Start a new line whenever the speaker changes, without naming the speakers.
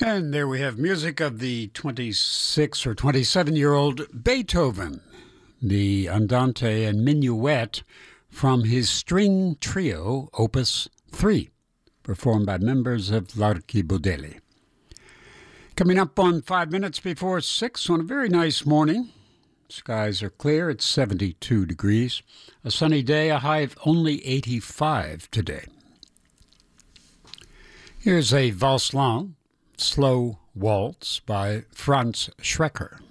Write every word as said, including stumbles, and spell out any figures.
And there we have music of the twenty-six or twenty-seven-year-old Beethoven, the Andante and Minuet from his string trio, Opus three, performed by members of L'Archibaudelli. Coming up on five minutes before six on a very nice morning. Skies are clear. It's seventy-two degrees. A sunny day, a high of only eighty-five today. Here's a valse lent, Slow Waltz by Franz Schrecker.